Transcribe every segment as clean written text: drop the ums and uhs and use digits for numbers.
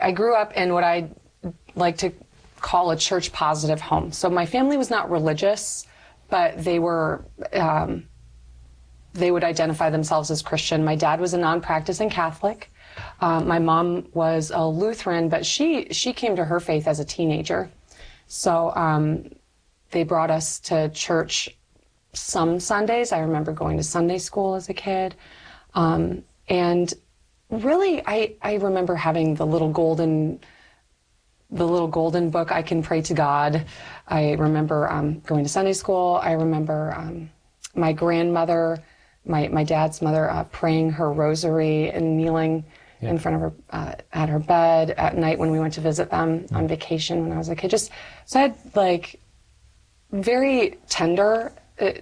I grew up in what I like to call a church positive home. So my family was not religious, but they were, they would identify themselves as Christian. My dad was a non-practicing Catholic. My mom was a Lutheran, but she came to her faith as a teenager. So they brought us to church some Sundays. I remember going to Sunday school as a kid. And really, I remember having the little golden book, I Can Pray to God. I remember going to Sunday school. I remember my grandmother, my dad's mother, praying her rosary and kneeling in front of her at her bed at night when we went to visit them on vacation when I was a kid. So I had like very tender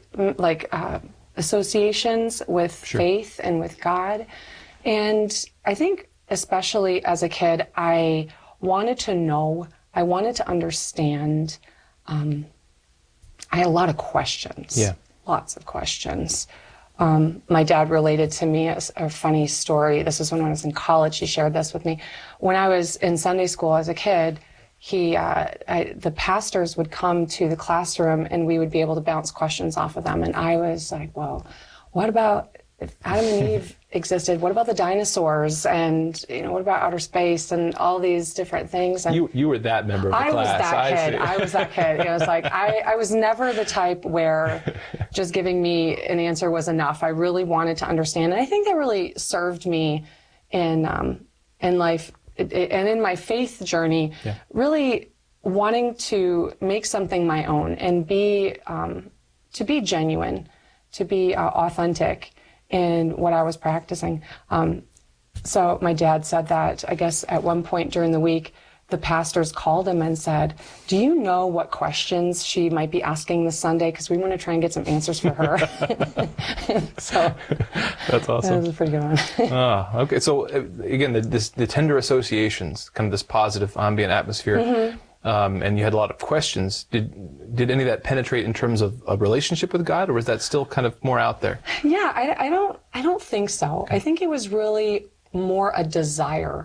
associations with faith and with God. And I think especially as a kid, I wanted to know, I wanted to understand. I had a lot of questions, lots of questions. My dad related to me a funny story. This was when I was in college. He shared this with me. When I was in Sunday school as a kid, the pastors would come to the classroom and we would be able to bounce questions off of them. And I was like, well, what about if Adam and Eve existed? What about the dinosaurs? And, what about outer space and all these different things? And you were that member of the class. I was that kid. It was like, I was never the type where just giving me an answer was enough. I really wanted to understand. And I think that really served me in life and in my faith journey, really wanting to make something my own and to be genuine, to be authentic in what I was practicing. So my dad said that, I guess at one point during the week, the pastors called him and said, do you know what questions she might be asking this Sunday? Because we want to try and get some answers for her. So that's awesome. That was a pretty good one. Okay. So again, the tender associations, kind of this positive ambient atmosphere, and you had a lot of questions. Did any of that penetrate in terms of a relationship with God, or was that still kind of more out there? Yeah, I don't think so. Okay. I think it was really more a desire.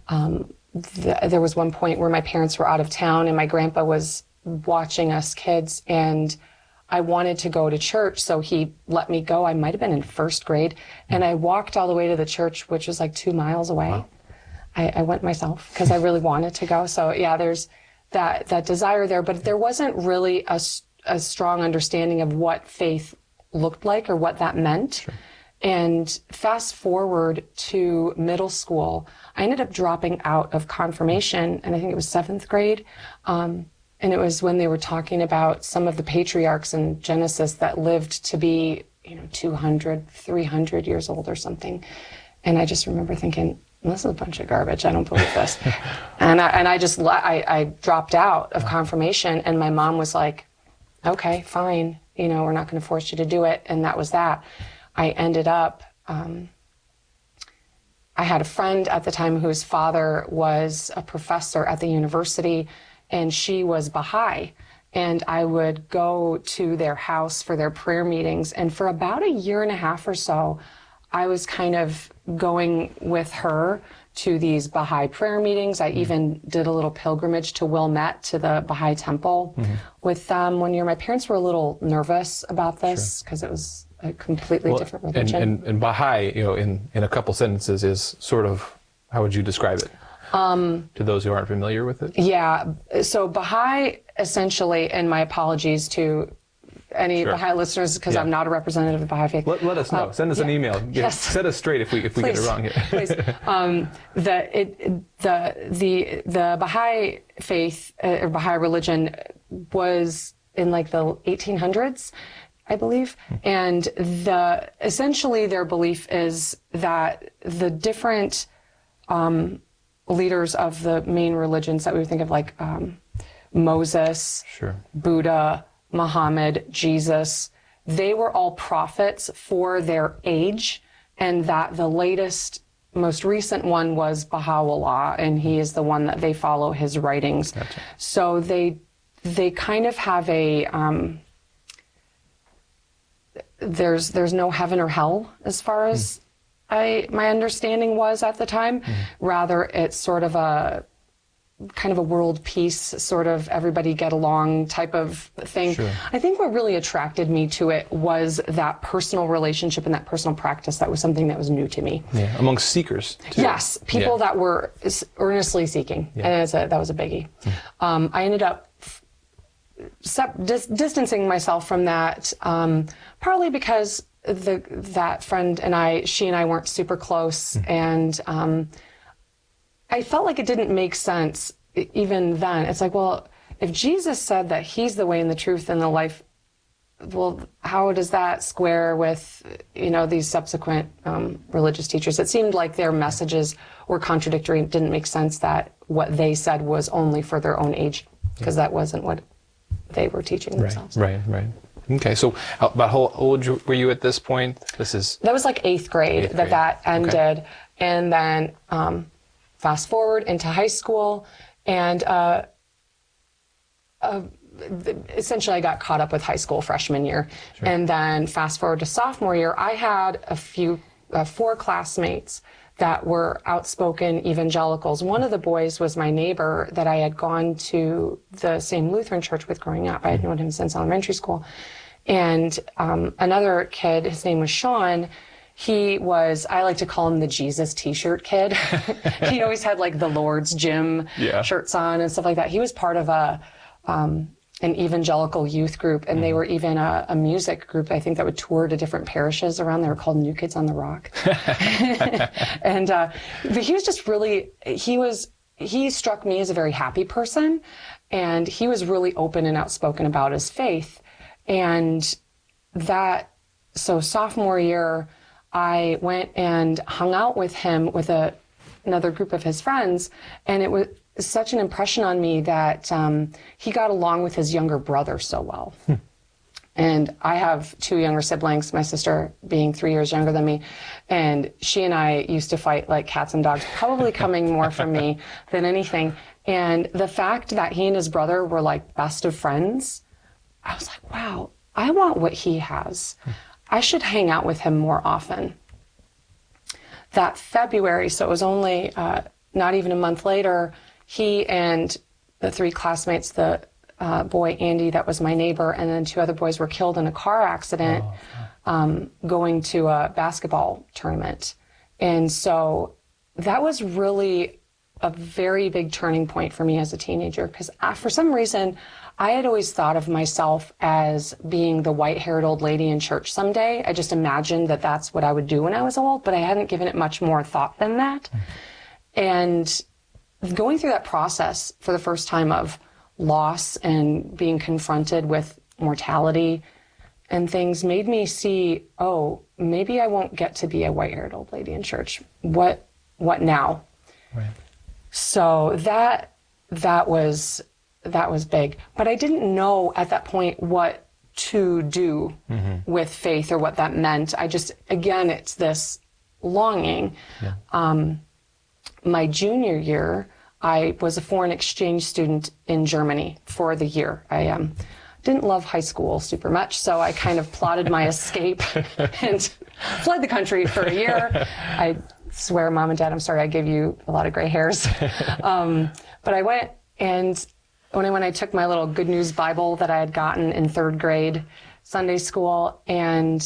There was one point where my parents were out of town and my grandpa was watching us kids, and I wanted to go to church, so he let me go. I might have been in first grade, and I walked all the way to the church, which was like 2 miles away. Wow. I went myself because I really wanted to go. So yeah, there's that desire there, but there wasn't really a strong understanding of what faith looked like or what that meant. Sure. And fast forward to middle school, I ended up dropping out of confirmation, and I think it was 7th grade. And it was when they were talking about some of the patriarchs in Genesis that lived to be, 200, 300 years old or something. And I just remember thinking, this is a bunch of garbage. I don't believe this. and I dropped out of confirmation, and my mom was like, okay, fine. We're not going to force you to do it. And that was that. I ended up, I had a friend at the time whose father was a professor at the university, and she was Baha'i. And I would go to their house for their prayer meetings. And for about 1.5 years or so, I was kind of going with her to these Baha'i prayer meetings. I even did a little pilgrimage to Wilmette, to the Baha'i temple with them one year. My parents were a little nervous about this because it was a completely different religion. And Baha'i, in a couple sentences is sort of, how would you describe it? To those who aren't familiar with it? Yeah. So Baha'i, essentially, and my apologies to any Baha'i listeners, because I'm not a representative of Baha'i faith. Let us know. Send us an email. Set us straight if we get it wrong here. Please. The Baha'i faith or Baha'i religion was in like the 1800s, I believe, and essentially their belief is that the different leaders of the main religions that we would think of, like Moses, Buddha, Muhammad, Jesus, they were all prophets for their age, and that the latest, most recent one was Baha'u'llah, and he is the one that they follow his writings. Gotcha. So they kind of have a there's no heaven or hell as far as my understanding was at the time. Rather, it's sort of a kind of a world peace, sort of everybody get along type of thing. Sure. I think what really attracted me to it was that personal relationship and that personal practice. That was something that was new to me. Yeah, amongst seekers, too. Yes, people that were earnestly seeking, and that was a biggie. I ended up distancing myself from that, partly because that friend and she and I weren't super close, and I felt like it didn't make sense even then. It's like, well, if Jesus said that he's the way and the truth and the life, well, how does that square with, these subsequent religious teachers? It seemed like their messages were contradictory. It didn't make sense that what they said was only for their own age, because that wasn't what they were teaching themselves. Right. Okay, so about how old were you at this point? That was like 8th grade that ended. Okay. And then fast forward into high school, and essentially I got caught up with high school freshman year. Sure. And then fast forward to sophomore year, I had 4 classmates that were outspoken evangelicals. One of the boys was my neighbor that I had gone to the same Lutheran church with growing up. I had known him since elementary school. And another kid, his name was Sean. He was, I like to call him the Jesus t-shirt kid. He always had like the Lord's Gym shirts on and stuff like that. He was part of an evangelical youth group, and they were even a music group, I think, that would tour to different parishes around. They were called New Kids on the Rock. And but he was just really, he struck me as a very happy person, and he was really open and outspoken about his faith. And so sophomore year, I went and hung out with him with another group of his friends, and it was such an impression on me that he got along with his younger brother so well. And I have 2 younger siblings, my sister being 3 years younger than me, and she and I used to fight like cats and dogs, probably coming more from me than anything. And the fact that he and his brother were like best of friends, I was like, wow, I want what he has. I should hang out with him more often. That February, so it was only not even a month later, he and the 3 classmates, the boy Andy that was my neighbor, and then 2 other boys were killed in a car accident going to a basketball tournament. And so that was really a very big turning point for me as a teenager, because for some reason, I had always thought of myself as being the white-haired old lady in church someday. I just imagined that that's what I would do when I was old, but I hadn't given it much more thought than that. And going through that process for the first time of loss and being confronted with mortality and things made me see, oh, maybe I won't get to be a white-haired old lady in church. What now? Right. So that was big. But I didn't know at that point what to do with faith or what that meant. Again, it's this longing. Yeah. My junior year, I was a foreign exchange student in Germany for the year. I didn't love high school super much, so I kind of plotted my escape and fled the country for a year. I swear, Mom and Dad, I'm sorry I gave you a lot of gray hairs. But I went, and when I took my little Good News Bible that I had gotten in 3rd grade Sunday school, and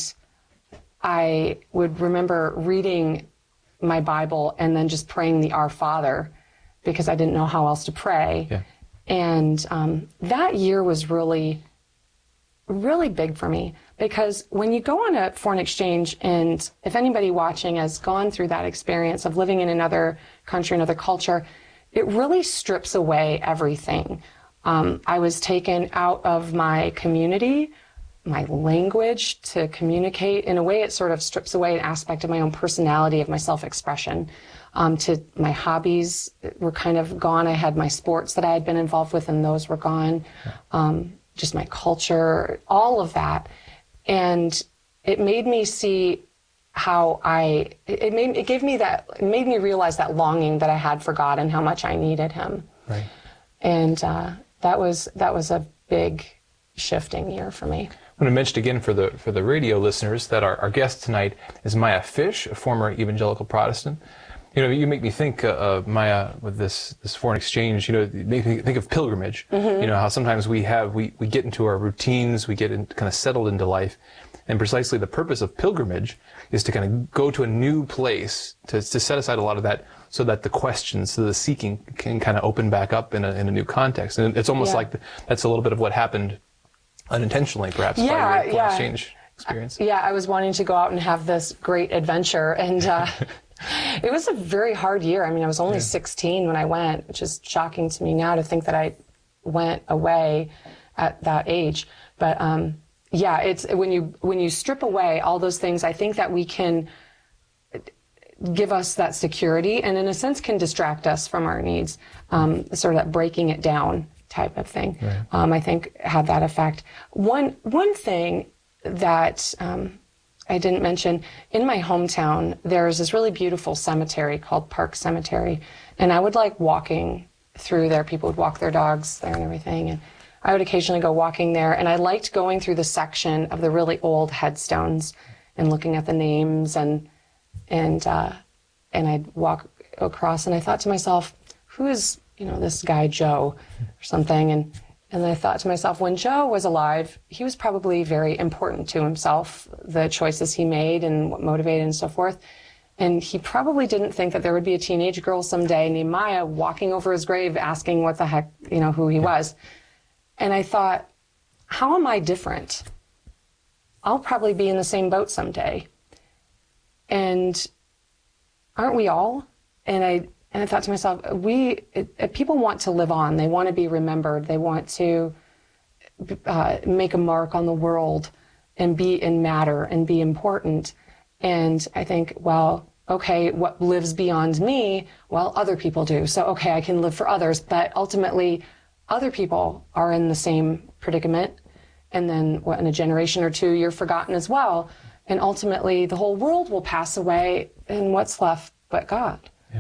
I would remember reading my Bible and then just praying the Our Father, because I didn't know how else to pray. Yeah. And that year was really, really big for me, because when you go on a foreign exchange, and if anybody watching has gone through that experience of living in another country, another culture, it really strips away everything. I was taken out of my community, my language to communicate. In a way, it sort of strips away an aspect of my own personality, of my self-expression. To my hobbies were kind of gone. I had my sports that I had been involved with, and those were gone. Just my culture, all of that. And it made me see how it made me realize that longing that I had for God and how much I needed Him. Right. And that was a big shifting year for me. I want to mention again for the radio listeners that our guest tonight is Maya Fish, a former evangelical Protestant. You make me think, Maya, with this foreign exchange, you make me think of pilgrimage. Mm-hmm. How sometimes we get into our routines, we get kind of settled into life. And precisely the purpose of pilgrimage is to kind of go to a new place, to set aside a lot of that, so that the questions, so the seeking can kind of open back up in a new context. And it's almost like that's a little bit of what happened unintentionally, perhaps, by your foreign exchange experience. Yeah, I was wanting to go out and have this great adventure, and it was a very hard year. I mean, I was only 16 when I went, which is shocking to me now to think that I went away at that age. But it's when you strip away all those things, I think that we can give us that security, and in a sense can distract us from our needs. Sort of that breaking it down type of thing. Right. I think had that effect. One thing that I didn't mention, in my hometown, there's this really beautiful cemetery called Park Cemetery. And I would like walking through there. People would walk their dogs there and everything. And I would occasionally go walking there. And I liked going through the section of the really old headstones and looking at the names. And I'd walk across. And I thought to myself, who is, this guy Joe or something? And I thought to myself, when Joe was alive, he was probably very important to himself, the choices he made and what motivated and so forth. And he probably didn't think that there would be a teenage girl someday named Maya walking over his grave asking what the heck, who he was. And I thought, how am I different? I'll probably be in the same boat someday. And aren't we all? And I thought to myself, people want to live on. They want to be remembered. They want to make a mark on the world and matter and be important. And I think, well, okay, what lives beyond me? Well, other people do. So, okay, I can live for others. But ultimately, other people are in the same predicament. And then, in a generation or two, you're forgotten as well. And ultimately, the whole world will pass away. And what's left but God?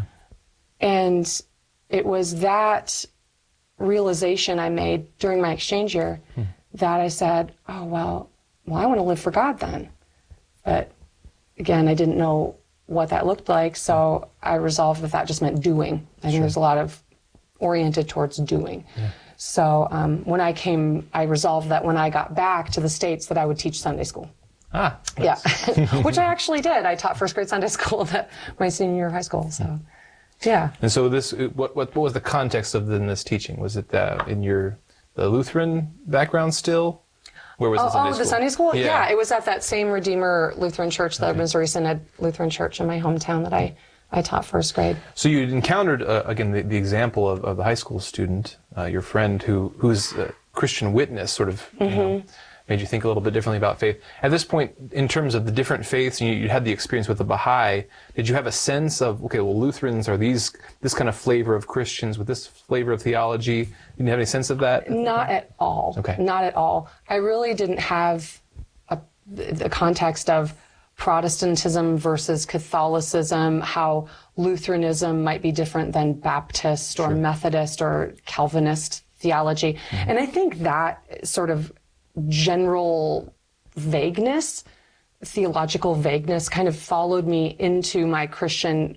And it was that realization I made during my exchange year that I said, oh, well, I want to live for God then. But again, I didn't know what that looked like, so I resolved that just meant doing. I think there's a lot of oriented towards doing. Yeah. So when I resolved that when I got back to the States that I would teach Sunday school. Ah. Yeah, which I actually did. I taught first grade Sunday school my senior year of high school, so... Yeah. And so what was the context of this teaching? Was it in the Lutheran background still? Where was the Sunday school? The Sunday school? Yeah, it was at that same Redeemer Lutheran Church, the Missouri Synod Lutheran Church in my hometown that I taught first grade. So you encountered, again, the example of the high school student, your friend whose Christian witness sort of, made you think a little bit differently about faith. At this point, in terms of the different faiths, and you had the experience with the Baha'i, did you have a sense of, okay, well, Lutherans are this kind of flavor of Christians with this flavor of theology? Did you have any sense of that? Not at all. Okay. Not at all. I really didn't have the context of Protestantism versus Catholicism, how Lutheranism might be different than Baptist or Methodist or Calvinist theology. Mm-hmm. And I think that sort of general vagueness, theological vagueness, kind of followed me into my Christian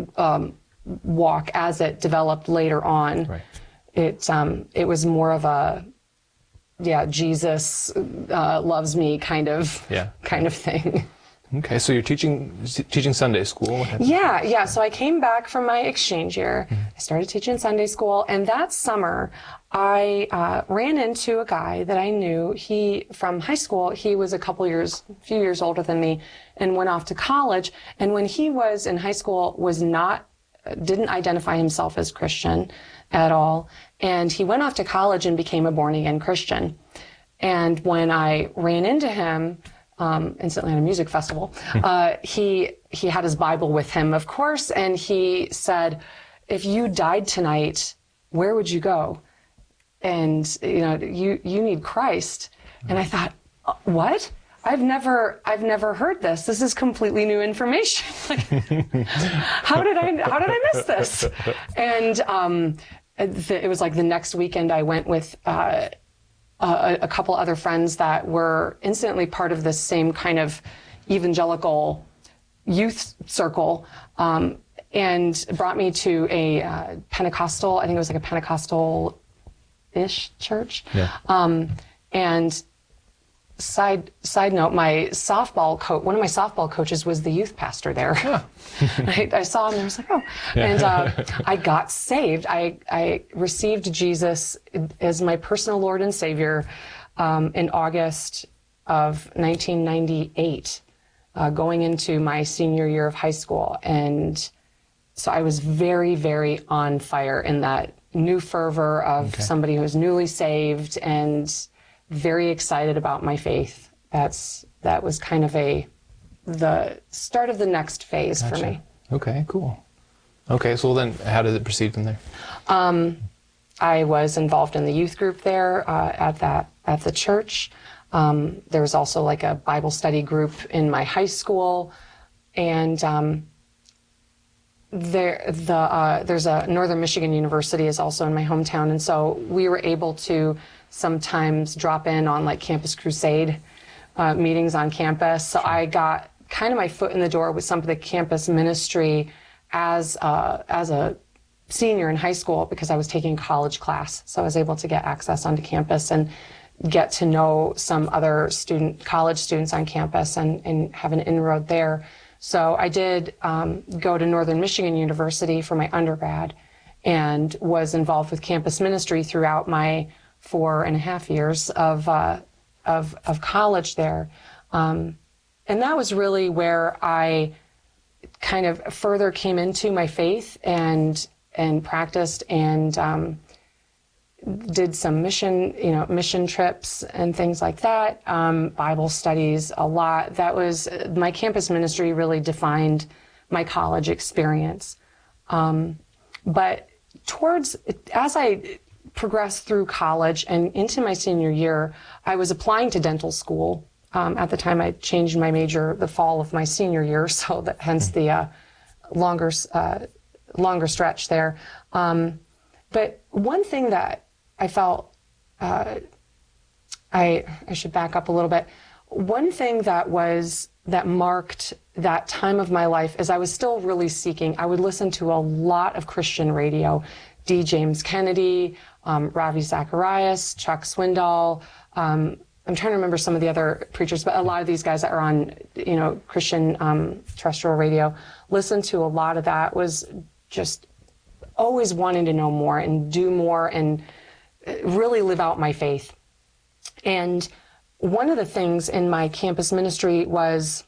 walk as it developed later on. Right. It was more of a, Jesus loves me kind of thing. Okay, so you're teaching Sunday school. Yeah. So I came back from my exchange year. I started teaching Sunday school, and that summer I ran into a guy that I knew. From high school, he was a few years older than me, and went off to college. And when he was in high school, didn't identify himself as Christian at all. And he went off to college and became a born-again Christian. And when I ran into him, instantly at a music festival, he had his Bible with him, of course, and he said, if you died tonight, where would you go? And, you need Christ. And I thought, what? I've never heard this. This is completely new information. How did I miss this? And, it was like the next weekend I went with, a couple other friends that were incidentally part of this same kind of evangelical youth circle, and brought me to a Pentecostal, I think it was like a Pentecostal-ish church. Yeah. And side note, my softball coach, one of my softball coaches was the youth pastor there. Yeah. I saw him and I was like, oh. And I got saved. I received Jesus as my personal Lord and Savior in August of 1998, going into my senior year of high school. And so I was very, very on fire in that new fervor of somebody who was newly saved and very excited about my faith. That was kind of the start of the next phase for me. Okay, cool. Okay, so then how did it proceed from there? I was involved in the youth group there at the church. There was also like a Bible study group in my high school, and there's a Northern Michigan University is also in my hometown, and so we were able to sometimes drop in on like Campus Crusade meetings on campus. So I got kind of my foot in the door with some of the campus ministry as a senior in high school because I was taking a college class. So I was able to get access onto campus and get to know some other college students on campus and have an inroad there. So I did go to Northern Michigan University for my undergrad and was involved with campus ministry throughout my 4.5 years of college there. And that was really where I kind of further came into my faith and practiced and did some mission trips and things like that, Bible studies a lot. That was, my campus ministry really defined my college experience. But as I progressed through college and into my senior year, I was applying to dental school. At the time, I changed my major the fall of my senior year, so that hence the longer stretch there. But one thing that I felt, I should back up a little bit. One thing that marked that time of my life is I was still really seeking. I would listen to a lot of Christian radio, D. James Kennedy, Ravi Zacharias, Chuck Swindoll. I'm trying to remember some of the other preachers, but a lot of these guys that are on, Christian terrestrial radio, listened to a lot of that, was just always wanting to know more and do more and really live out my faith. And one of the things in my campus ministry was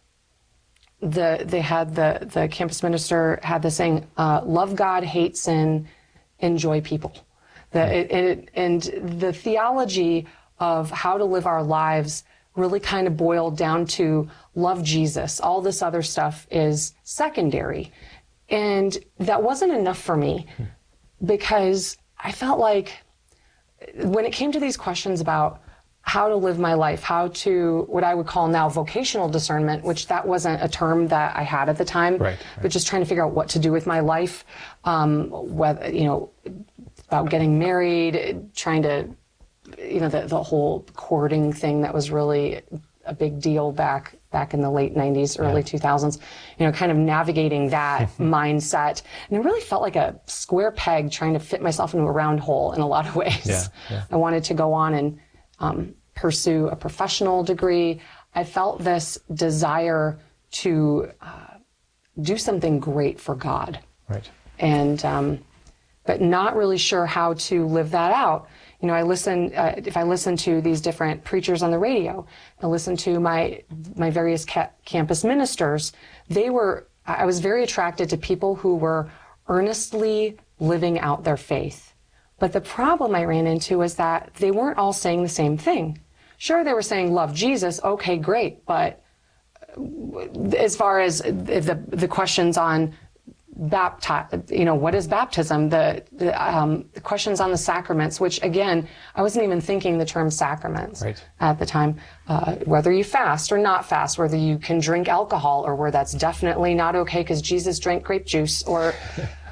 the campus minister had the saying, love God, hate sin, enjoy people. And the theology of how to live our lives really kind of boiled down to love Jesus. All this other stuff is secondary. And that wasn't enough for me because I felt like when it came to these questions about how to live my life, how to, what I would call now vocational discernment, which that wasn't a term that I had at the time, right. But just trying to figure out what to do with my life, whether, about getting married, trying to, the whole courting thing that was really a big deal back in the late 90s, early 2000s, kind of navigating that mindset. And it really felt like a square peg trying to fit myself into a round hole in a lot of ways. Yeah. I wanted to go on and pursue a professional degree. I felt this desire to do something great for God. Right. And, but not really sure how to live that out. If I listen to these different preachers on the radio, I listen to my various campus ministers, I was very attracted to people who were earnestly living out their faith. But the problem I ran into was that they weren't all saying the same thing. Sure, they were saying, love Jesus, okay, great, but as far as the questions on what is baptism? The questions on the sacraments, which again, I wasn't even thinking the term sacraments at the time. Whether you fast or not fast, whether you can drink alcohol or where that's definitely not okay because Jesus drank grape juice, or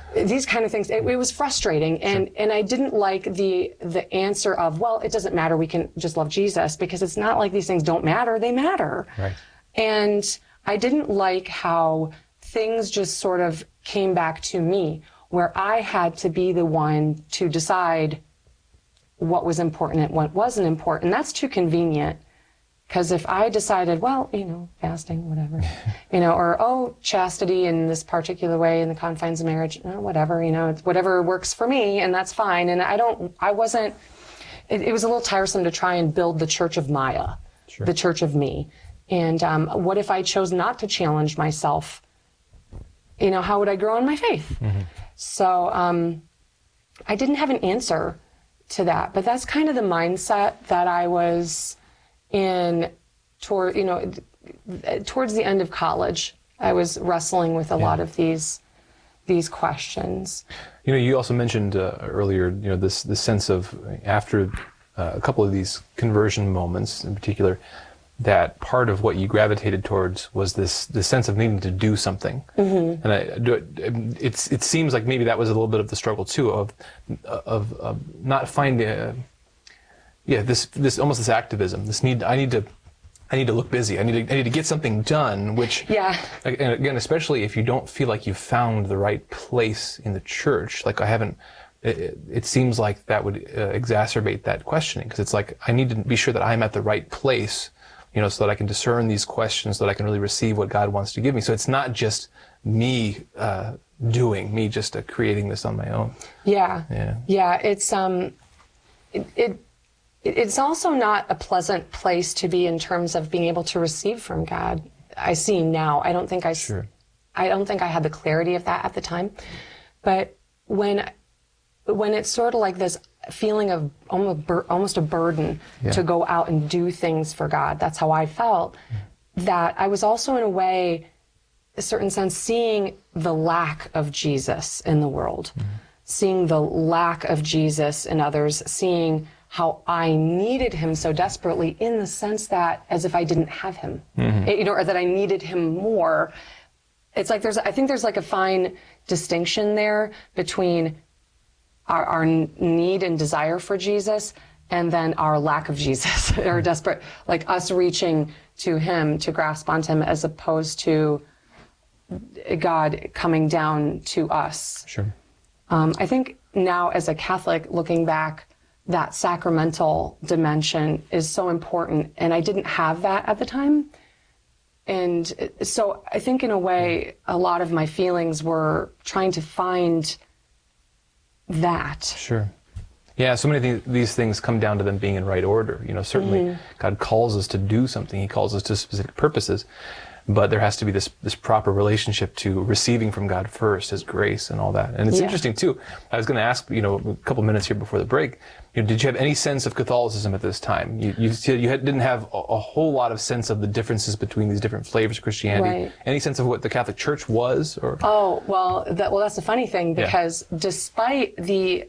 these kind of things. It was frustrating, and I didn't like the answer of, well, it doesn't matter, we can just love Jesus, because it's not like these things don't matter, they matter. Right. And I didn't like how things just sort of came back to me, where I had to be the one to decide what was important and what wasn't important. That's too convenient. Because if I decided, well, fasting, whatever, or, chastity in this particular way in the confines of marriage, whatever, it's whatever works for me, and that's fine. And it was a little tiresome to try and build the church of Maya, Sure. the church of me. And what if I chose not to challenge myself? How would I grow in my faith? Mm-hmm. So I didn't have an answer to that, but that's kind of the mindset that I was in towards the end of college. I was wrestling with a lot of these questions. You also mentioned earlier, this sense of, after a couple of these conversion moments in particular, that part of what you gravitated towards was this sense of needing to do something. Mm-hmm. And it seems like maybe that was a little bit of the struggle too, of not finding this almost this activism, this need. I need to look busy. I need to get something done. Which, and again, especially if you don't feel like you've found the right place in the church, like I haven't. It seems like that would exacerbate that questioning, because it's like I need to be sure that I'm at the right place, so that I can discern these questions, so that I can really receive what God wants to give me. So it's not just me just creating this on my own. Yeah. It's also not a pleasant place to be in terms of being able to receive from God. I see now. I don't think I had the clarity of that at the time. But when it's sort of like this feeling of almost a burden to go out and do things for God, that's how I felt. That I was also, in a way, a certain sense, seeing the lack of Jesus in the world, seeing the lack of Jesus in others, seeing how I needed him so desperately, in the sense that as if I didn't have him, or that I needed him more. It's like I think there's like a fine distinction there between our need and desire for Jesus, and then our lack of Jesus, or desperate, like us reaching to him to grasp onto him, as opposed to God coming down to us. Sure. I think now, as a Catholic, looking back, that sacramental dimension is so important, and I didn't have that at the time. And so I think, in a way, a lot of my feelings were trying to find that. Sure. Yeah, so many of these things come down to them being in right order. Certainly God calls us to do something. He calls us to specific purposes. But there has to be this proper relationship to receiving from God first, His grace and all that. And it's interesting, too. I was going to ask, a couple minutes here before the break, did you have any sense of Catholicism at this time? You said you didn't have a whole lot of sense of the differences between these different flavors of Christianity. Right. Any sense of what the Catholic Church was? Or? Oh, well, that's the funny thing, because despite the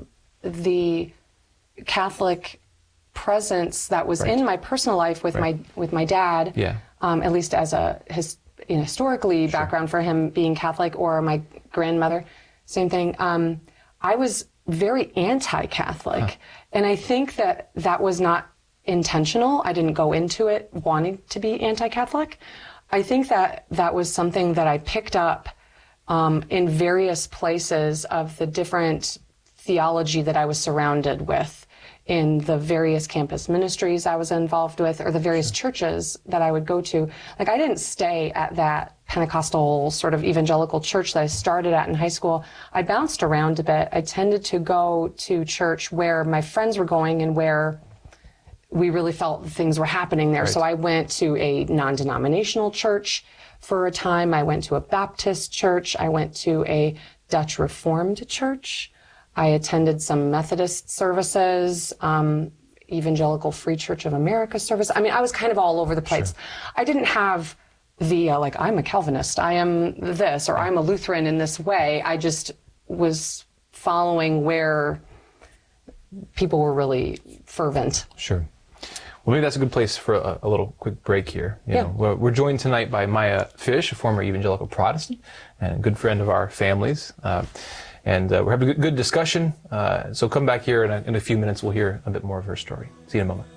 Catholic presence that was in my personal life with my dad, at least as a historically background for him being Catholic, or my grandmother, same thing. I was very anti-Catholic, and I think that was not intentional. I didn't go into it wanting to be anti-Catholic. I think that was something that I picked up in various places of the different theology that I was surrounded with, in the various campus ministries I was involved with, or the various churches that I would go to. Like, I didn't stay at that Pentecostal sort of evangelical church that I started at in high school. I bounced around a bit. I tended to go to church where my friends were going and where we really felt things were happening there. Right. So I went to a non-denominational church for a time. I went to a Baptist church. I went to a Dutch Reformed church. I attended some Methodist services, Evangelical Free Church of America service. I mean, I was kind of all over the place. Sure. I didn't have the, I'm a Calvinist, I am this, or I'm a Lutheran in this way. I just was following where people were really fervent. Sure. Well, maybe that's a good place for a little quick break here. You know, we're joined tonight by Maya Fish, a former evangelical Protestant and a good friend of our families. And we're having a good discussion. So come back here in a few minutes. We'll hear a bit more of her story. See you in a moment.